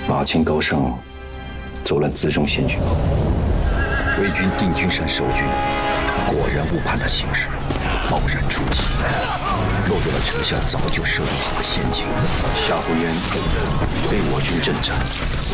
马青高盛走了辎重县郡后，魏军定军山守军果然误判了形势，贸然出击，落入了丞相早就设定好的陷阱。夏侯渊被我军镇斩，